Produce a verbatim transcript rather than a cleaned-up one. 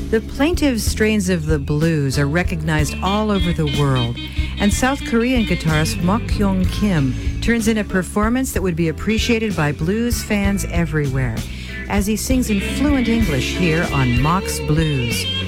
The plaintive strains of the blues are recognized all over the world, and South Korean guitarist Mok Hyung Kim turns in a performance that would be appreciated by blues fans everywhere, as he sings in fluent English here on Mok's Blues.